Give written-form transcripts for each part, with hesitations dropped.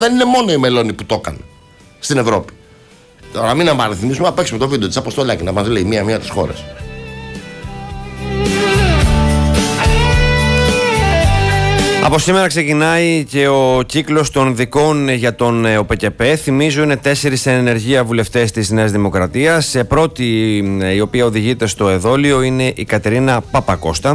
Δεν είναι μόνο η Μελώνη που το έκανε στην Ευρώπη. Τώρα μην αμαριθμίσουμε, να παίξουμε το βίντεο της Αποστολάκη να μας λέει μία-μία τις χώρες. Από σήμερα ξεκινάει και ο κύκλος των δικών για τον ΟΠΚΠ. Θυμίζω είναι 4 ενεργεία βουλευτές της Νέας Δημοκρατίας. Πρώτη, η οποία οδηγείται στο εδόλιο, είναι η Κατερίνα Παπακώστα.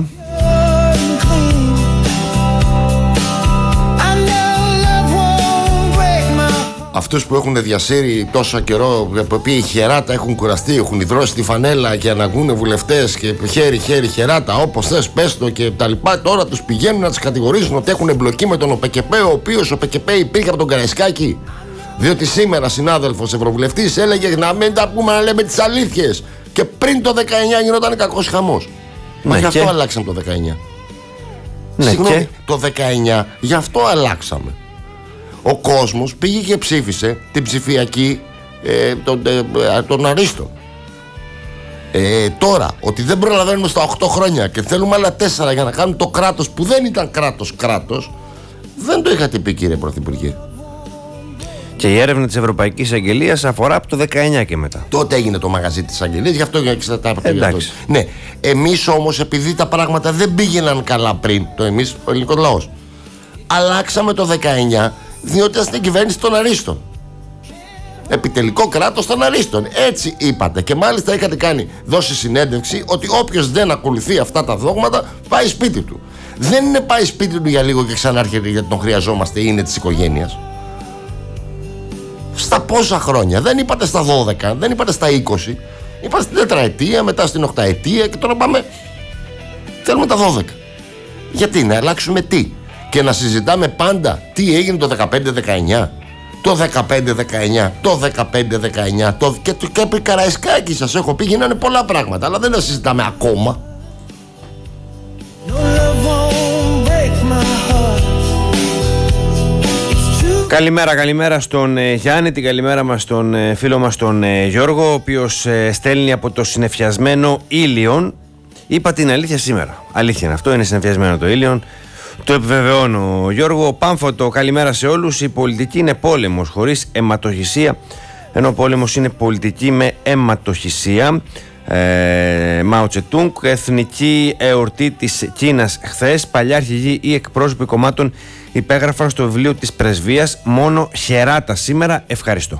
Αυτούς που έχουν διασύρει τόσο καιρό, που οι χεράτα έχουν κουραστεί, έχουν υδρώσει τη φανέλα και αναγκούν βουλευτές και χέρι χεράτα, όπως θες πες το και τα λοιπά, τώρα τους πηγαίνουν να τους κατηγορήσουν ότι έχουν εμπλοκή με τον ΟΠΚΠ, ο οποίος ο ΟΠΚΠ υπήρχε από τον Καραϊσκάκη. Διότι σήμερα συνάδελφος ευρωβουλευτής έλεγε να μην τα πούμε, να λέμε τις αλήθειες. Και πριν το 19 γινόταν κακός χαμός. Μα γι' αυτό αλλάξαμε το 19. Συγγνώμη, το 19 γι' αυτό αλλάξαμε. Ο κόσμος πήγε και ψήφισε την ψηφιακή των αρίστων. Τώρα, ότι δεν προλαβαίνουμε στα 8 χρόνια και θέλουμε άλλα 4 για να κάνουμε το κράτος που δεν ήταν κράτος, δεν το είχατε πει, κύριε Πρωθυπουργέ. Και η έρευνα της Ευρωπαϊκής Αγγελίας αφορά από το 19 και μετά. Τότε έγινε το μαγαζί της Αγγελίας, γι' αυτό εντάξει. Ναι, εμείς όμως, επειδή τα πράγματα δεν πήγαιναν καλά πριν, εμείς ο ελληνικός λαός, αλλάξαμε το 19. Διότι ήταν στην κυβέρνηση των αρίστων. Επιτελικό κράτος των αρίστων. Έτσι είπατε. Και μάλιστα είχατε δώσει συνέντευξη ότι όποιος δεν ακολουθεί αυτά τα δόγματα πάει σπίτι του. Δεν είναι πάει σπίτι του για λίγο και ξανάρχεται γιατί τον χρειαζόμαστε, είναι της οικογένειας. Στα πόσα χρόνια? Δεν είπατε στα 12, δεν είπατε στα 20. Είπατε στην τετραετία, μετά στην 8ετία και τώρα πάμε. Θέλουμε τα 12. Γιατί να αλλάξουμε τι? Και να συζητάμε πάντα τι έγινε το 15-19, το 15-19, το 15-19, και επί Καραϊσκάκη σας έχω πει, γίνανε πολλά πράγματα, αλλά δεν τα συζητάμε ακόμα. Καλημέρα στον Γιάννη, την καλημέρα μας στον φίλο μας τον Γιώργο, ο οποίος στέλνει από το συννεφιασμένο Ήλιον. Είπα την αλήθεια σήμερα. Αλήθεια είναι αυτό, είναι συννεφιασμένο το Ήλιον. Το επιβεβαιώνω, Γιώργο. Πάμφωτο, καλημέρα σε όλους. Η πολιτική είναι πόλεμος χωρίς αιματοχυσία, ενώ ο πόλεμος είναι πολιτική με αιματοχυσία. Μάο Τσετούνγκ. Εθνική εορτή της Κίνας χθες. Παλιά αρχηγοί ή εκπρόσωποι κομμάτων υπέγραφαν στο βιβλίο της πρεσβείας. Μόνο χεράτα σήμερα. Ευχαριστώ.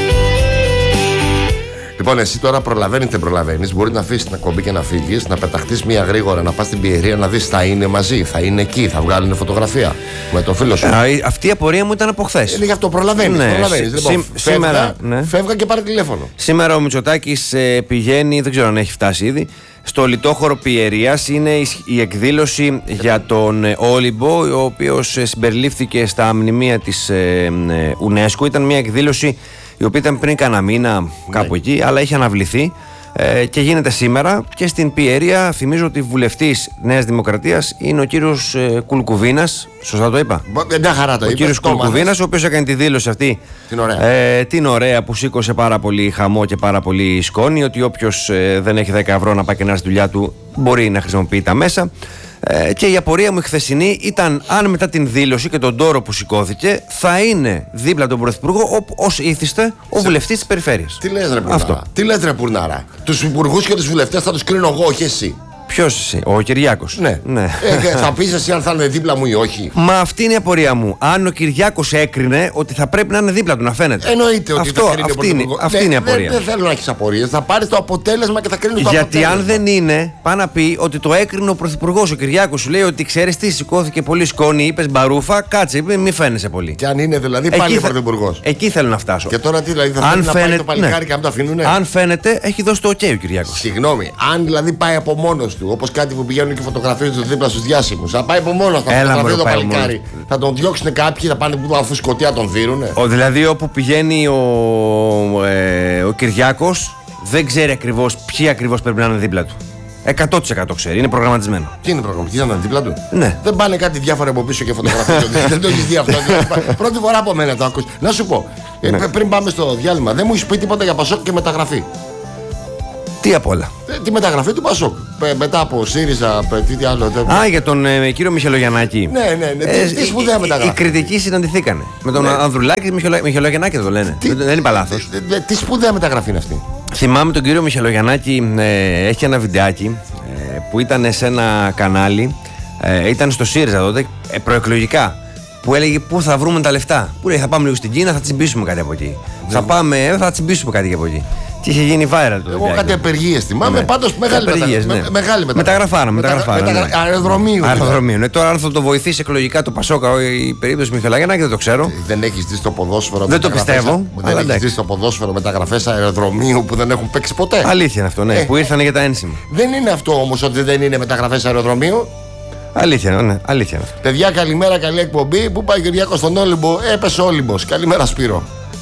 Λοιπόν, εσύ τώρα προλαβαίνεις, μπορεί να αφήσεις την εκπομπή και να φύγεις, να πεταχτείς μία γρήγορα, να πας στην Πιερία να δεις θα είναι μαζί, θα είναι εκεί, θα βγάλουν φωτογραφία με τον φίλο σου. Αυτή η απορία μου ήταν από χθες. Είναι γι' αυτό προλαβαίνεις. Λοιπόν, σήμερα, φεύγα και πάρε τηλέφωνο. Σήμερα ο Μητσοτάκης πηγαίνει, δεν ξέρω αν έχει φτάσει ήδη, στο λιτόχωρο Πιερίας. Είναι η εκδήλωση για τον Όλυμπο, ο οποίος συμπεριλήφθηκε στα μνημεία της UNESCO. Ήταν μια εκδήλωση η οποία ήταν πριν κάνα μήνα κάπου εκεί, αλλά έχει αναβληθεί και γίνεται σήμερα. Και στην Πιερία, θυμίζω ότι βουλευτής Νέας Δημοκρατίας είναι ο κύριος Κουλκουβίνας. Σωστά το είπα? Μια χαρά το είπα. Ο κύριος Κουλκουβίνας, ο οποίος έκανε τη δήλωση αυτή την ωραία που σήκωσε πάρα πολύ χαμό και πάρα πολύ σκόνη, ότι όποιος δεν έχει 10 ευρώ να πάει και να στη δουλειά του μπορεί να χρησιμοποιεί τα μέσα. Και η απορία μου η χθεσινή ήταν αν μετά την δήλωση και τον τόρο που σηκώθηκε θα είναι δίπλα τον Πρωθυπουργό ως ήθιστε ο βουλευτής της περιφέρειας. Τι λες ρε Πουρνάρα? Τι λες ρε Πουρνάρα? Τους υπουργούς και τους βουλευτές θα τους κρίνω εγώ, όχι εσύ. Ποιος εσύ? Ο Κυριάκος? Ναι. Θα πεις εσύ αν θα είναι δίπλα μου ή όχι? Μα αυτή είναι η απορία μου. Αν ο Κυριάκος έκρινε ότι θα πρέπει να είναι δίπλα του, να φαίνεται. Εννοείται ότι θα κρίνει αυτή είναι η απορία. Δεν θέλω να έχεις απορίες. Θα πάρεις το αποτέλεσμα και θα κρίνεις το αποτέλεσμα. Γιατί αν δεν είναι, πάει να πει ότι το έκρινε ο Πρωθυπουργός. Ο Κυριάκος σου λέει ότι ξέρεις τι, σηκώθηκε πολύ σκόνη, είπες μπαρούφα, κάτσε, μη φαίνεσαι πολύ. Και αν είναι δηλαδή πάλι ο Πρωθυπουργός. Εκεί θέλω να φτάσω. Και τώρα τι, δηλαδή θα θέλει να πάει το παλικάρι και να το αφήνουνε? Αν φαίνεται, έχει δώσει το OK ο Κυριάκος. Συγγνώμη, αν δηλαδή πάει από μόνος του, όπως κάτι που πηγαίνουν και φωτογραφίες του δίπλα στους διάσημους, θα πάει από μόνος του, θα φωτογραφεί το παλικάρι. Θα τον διώξουν κάποιοι, θα πάνε που αφού σκοτία τον δίνουνε. Δηλαδή όπου πηγαίνει ο Κυριάκος δεν ξέρει ακριβώς ποιοι ακριβώς πρέπει να είναι δίπλα του. 100% ξέρει, είναι προγραμματισμένο. Τι είναι προγραμματισμένο, να είναι δίπλα του? Ναι. Δεν πάνε κάτι διάφορα από πίσω και φωτογραφίζονται. Δεν το έχεις δει αυτό? Πρώτη φορά από μένα το ακούς. Να σου πω, πριν πάμε στο διάλειμμα, δεν μου έχεις πει τίποτα για Πασόκ και μεταγραφή. Τι απ' όλα? Τη μεταγραφή του Πασόκ. Μετά από ΣΥΡΙΖΑ, τι άλλο. Για τον κύριο Μιχελογιαννάκη. Ναι. Τι σπουδαία μεταγραφή. Οι κριτικοί συναντηθήκανε. Με τον Ανδρουλάκη Μιχελογιαννάκη δεν το λένε. Δεν είπα λάθος. Τι σπουδαία μεταγραφή είναι αυτή. Θυμάμαι τον κύριο Μιχελογιαννάκη, έχει ένα βιντεάκι που ήταν σε ένα κανάλι, ήταν στο ΣΥΡΙΖΑ τότε, προεκλογικά, που έλεγε πού θα βρούμε τα λεφτά. Που λέει θα πάμε λίγο στην Κίνα, θα τσιμπήσουμε κάτι από εκεί. Θα τσιμπήσουμε κάτι από εκεί. Και είχε γίνει viral το. Εγώ κάτι απεργίες θυμάμαι, πάντως μεγάλη μεταγραφάρα. Αεροδρομίου. Τώρα αν θα το βοηθήσει εκλογικά το Πασόκα η περίπτωση Μιχελογιαννάκη δεν το ξέρω. Δεν έχει δει στο ποδόσφαιρο. Δεν το πιστεύω. Δεν έχει δει στο ποδόσφαιρο μεταγραφές αεροδρομίου που δεν έχουν παίξει ποτέ. Αλήθεια είναι αυτό, ναι, που ήρθαν για τα ένσημα. Δεν είναι αυτό όμως ότι δεν είναι μεταγραφές αεροδρομίου. Αλήθεια, ναι, αλήθεια. Παιδιά, καλημέρα, καλή εκπομπή. Πού πάει ο Κυριάκος στον Όλυμπο? Έπεσε ο Όλυμπος. Καλημέρα, Σπύρο.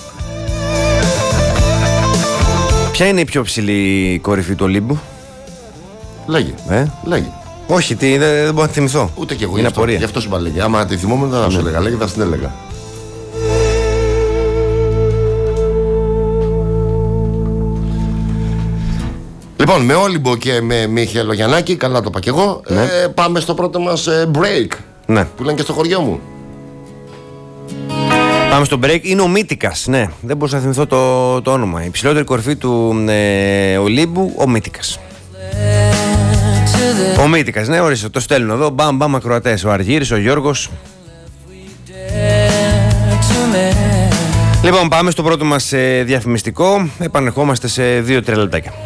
Ποια είναι η πιο ψηλή κορυφή του Ολύμπου? Λέγε. Όχι, δεν μπορώ να θυμηθώ. Ούτε κι εγώ. Γι' αυτό σου είπα λέγε. Άμα τη θυμόμουν δεν θα σου έλεγα. Λέγε, θα την έλεγα. Λοιπόν, με Όλυμπο και με Μιχελογιαννάκη, καλά το είπα κι εγώ. Πάμε στο πρώτο μας break. Ναι. Που λένε και στο χωριό μου. Πάμε στο break. Είναι ο Μύτικας. Ναι, δεν μπορούσα να θυμηθώ το όνομα. Η ψηλότερη κορυφή του Ολύμπου, ο Μύτικας. Ο Μύτικας, ναι, ορίστε, το στέλνω εδώ. Μπαμ, ακροατές. Ο Αργύρης, ο Γιώργος. Λοιπόν, πάμε στο πρώτο μας διαφημιστικό. Επανερχόμαστε σε 2-3 λεπτάκια.